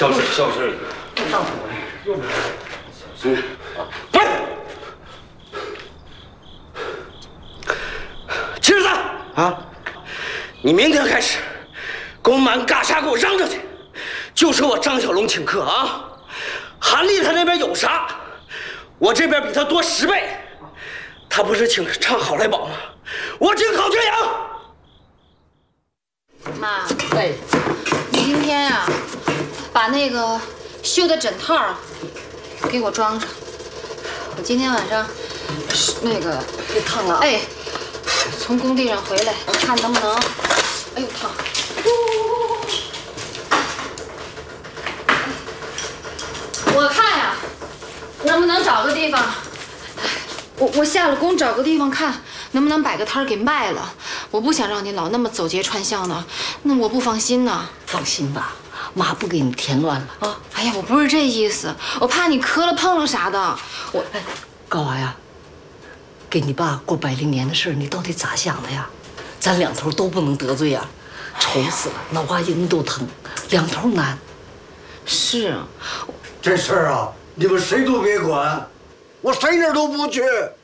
消失一个。 滚！齐十三啊，你明天开始，给我满嘎啥给我嚷嚷去，就说我张小龙请客啊！韩丽他那边有啥，我这边比他多10倍。他不是请唱好来宝吗？我请郝全阳。 妈，哎，你今天呀，把那个绣的枕套给我装上。我今天晚上那个别烫了啊！ 哎，从工地上回来，看能不能，哎呦烫！我看呀，能不能找个地方，我下了工找个地方看，能不能摆个摊儿给卖了。我不想让你老那么走街串巷的，那我不放心呐。 放心吧，妈不给你添乱了啊！ 哎呀，我不是这意思，我怕你磕了碰了啥的。 高娃呀，给你爸过100年的事，你到底咋想的呀？咱两头都不能得罪呀，愁死了，脑瓜子都疼，两头难。 是啊， 这事儿啊，你们谁都别管，我谁那儿都不去。